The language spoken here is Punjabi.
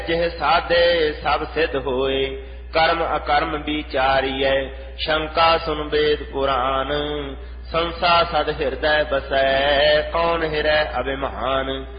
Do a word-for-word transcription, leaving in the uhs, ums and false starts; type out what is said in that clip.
ਜਿਹ ਸਾਧੇ ਸਭ ਸਿੱਧ ਹੋਏ, ਕਰਮ ਅਕਰਮ ਵਿਚਾਰੀਐ। ਸ਼ੰਕਾ ਸੁਨ ਵੇਦ ਪੁਰਾਨ, ਸੰਸਾ ਸਦ ਹਿਰਦੈ ਬਸੈ। ਕੌਣ ਹਿਰੈ ਅਭਿਮਾਨ,